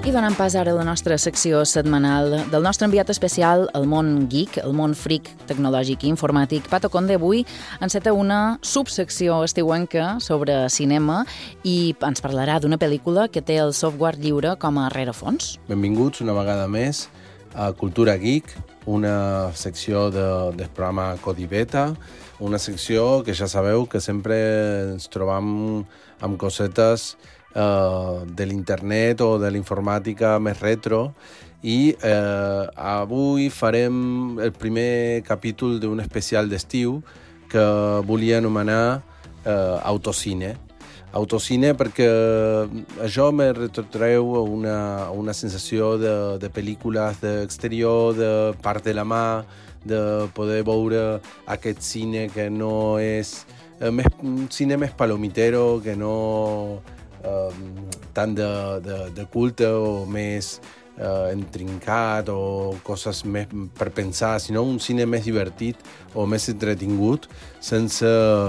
I donant pas ara a la nostra secció setmanal del nostre enviat especial al món geek, el món freak tecnològic i informàtic, Pato Conde, avui enceta una subsecció estiuenca sobre cinema i ens parlarà d'una pel·lícula que té el software lliure com a rerefons. Benvinguts una vegada més a Cultura Geek, una secció del programa Codi Beta, una secció que ja sabeu que sempre ens trobam amb cosetes de l'internet o de la informàtica més retro i avui farem el primer capítol d'un especial d'estiu que volia anomenar Autocine. Autocine perquè això me retrotreu una sensació de pel·lícules d'exterior, de part de la mà, de poder veure aquest cine que no és un cine més palomitero, que no tant de culte o més entrincat o coses més per pensar, sinó un cine més divertit o més entretingut, sense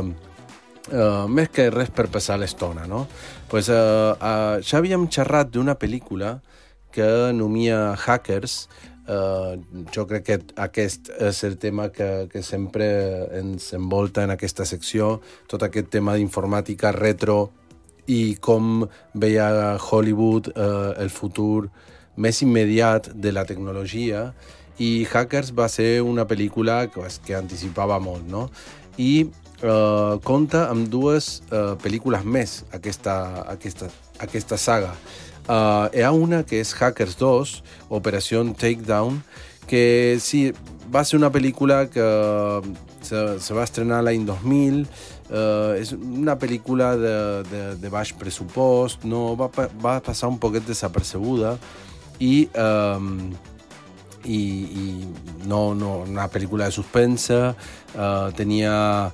més que res per passar l'estona, no? Pues, ja havíem xerrat d'una pel·lícula que anomia Hackers. Jo crec que aquest és el tema que sempre ens envolta en aquesta secció, tot aquest tema d'informàtica retro i com veia Hollywood el futur més immediat de la tecnologia, i Hackers va ser una pel·lícula que anticipava molt, no? I compta amb dues pel·lícules més aquesta saga. Hi ha una que és Hackers 2, Operació Takedown, que sí, va ser una pel·lícula que se va estrenar l'any 2000. És una pel·lícula de baix pressupost, no va passar un poquet desapercebuda i no una pel·lícula de suspense, tenia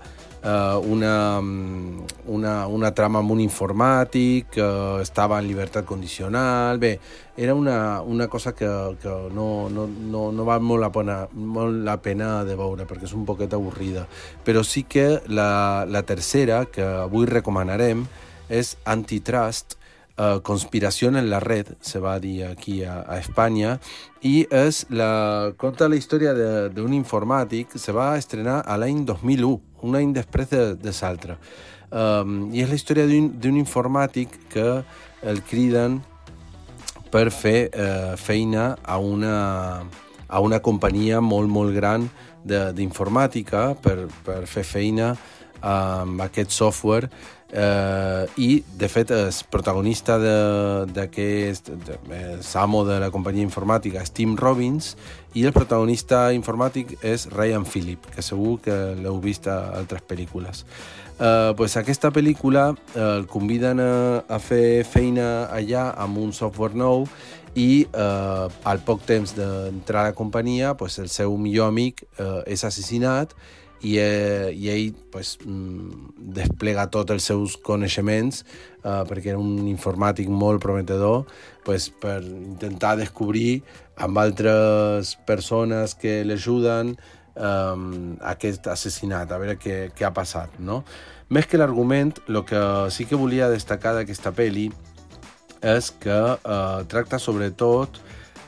una trama amb un informàtic que estava en llibertat condicional. Bé, era una cosa que no val molt la pena de veure perquè és un poquet avorrida, però sí que la tercera que avui recomanarem és Antitrust, Conspiració en la red, se va dir aquí a Espanya, i conta la història d'un informàtic. Se va estrenar a l'any 2001, un any després de l'altre. I és la història d'un informàtic que el criden per fer feina a una companyia molt, molt gran d'informàtica, per fer feina amb aquest software. I de fet el protagonista d'aquest amo de la companyia informàtica és Tim Robbins, i el protagonista informàtic és Ryan Phillip, que segur que l'heu vist a altres pel·lícules. Pues aquesta pel·lícula el conviden a fer feina allà amb un software nou, i al poc temps d'entrar a la companyia pues, el seu millor amic és assassinat, i ell pues, desplega tots els seus coneixements perquè era un informàtic molt prometedor, pues, per intentar descobrir amb altres persones que l'ajuden aquest assassinat, a veure què ha passat, no? Més que l'argument, el que sí que volia destacar d'aquesta pel·li és que tracta sobretot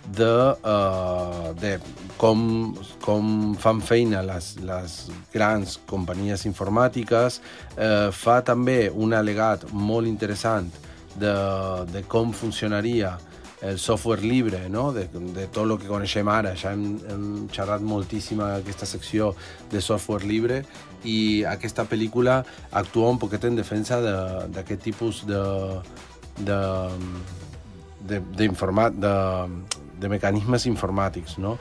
de com fan feina les grans companyies informàtiques. Fa també un al·legat molt interessant de com funcionaria el software lliure, no? De tot el que coneixem ara. Ja hem xerrat moltíssim a aquesta secció de software lliure, i aquesta pel·lícula actua un poquet en defensa d'aquest tipus de mecanismes informàtics, no?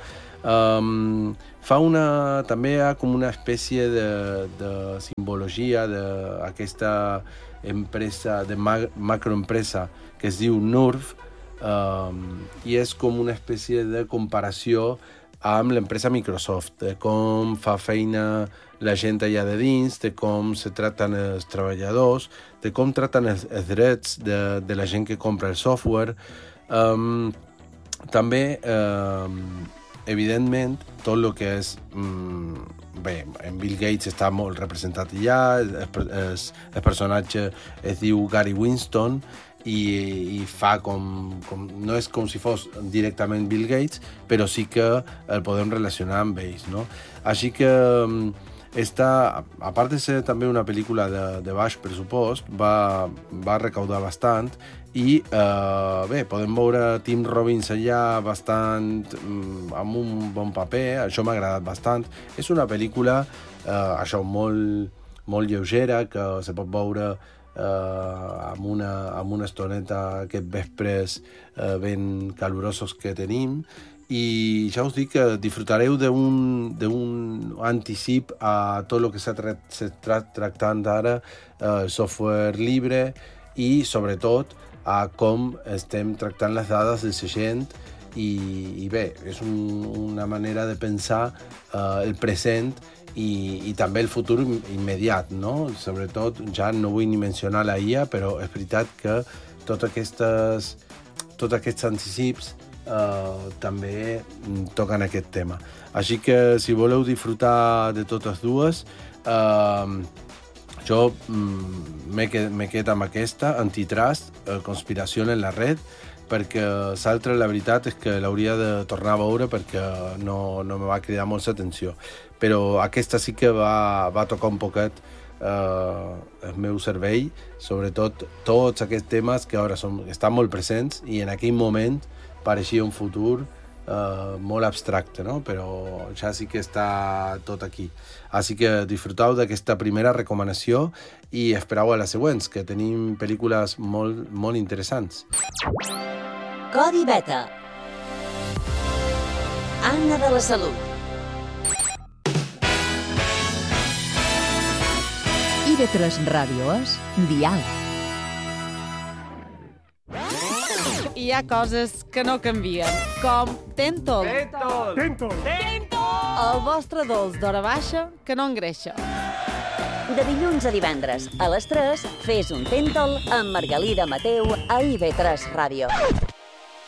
També hi ha com una espècie de simbologia d'aquesta empresa, de macroempresa que es diu NURV, i és com una espècie de comparació amb l'empresa Microsoft, de com fa feina la gent allà de dins, de com se tracten els treballadors, de com tracten els drets de la gent que compra el software. També, evidentment, tot el que és... Bé, en Bill Gates està molt representat allà, el personatge es diu Gary Winston, i fa no és com si fos directament Bill Gates, però sí que el podem relacionar amb ells, no? Així que a part de ser també una pel·lícula de baix pressupost, va recaudar bastant i bé, podem veure Tim Robbins allà bastant amb un bon paper, això m'ha agradat bastant. És una pel·lícula això molt lleugera, que se pot veure amb una estoneta aquests vespres ben calorosos que tenim, i ja us dic que disfrutareu d'un anticip a tot el que s'està tractant ara, el software lliure, i sobretot a com estem tractant les dades de la gent, i bé, és una manera de pensar el present i també el futur immediat, no? Sobretot, ja no vull ni mencionar la IA, però és veritat que tots aquests anticips també toquen aquest tema. Així que, si voleu disfrutar de totes dues, jo m'he quedat amb aquesta, Antitrust, Conspiració en la red, perquè l'altra, la veritat, és que l'hauria de tornar a veure perquè no me va cridar molt l'atenció. Però aquesta sí que va tocar un poquet el meu cervell, sobretot tots aquests temes que ara estan molt presents i en aquell moment pareixia un futur molt abstracte, no? Però ja sí que està tot aquí. Així que disfruteu d'aquesta primera recomanació i espereu a les següents, que tenim pel·lícules molt, molt interessants. Codi Beta. Anna de la Salut. IB3 Ràdio és Diàleg. Hi ha coses que no canvien, com Tentol. Tentol! El vostre dolç d'hora baixa que no engreixa. De dilluns a divendres, a les 3, fes un Tentol amb Margalida Mateu a IB3 Ràdio.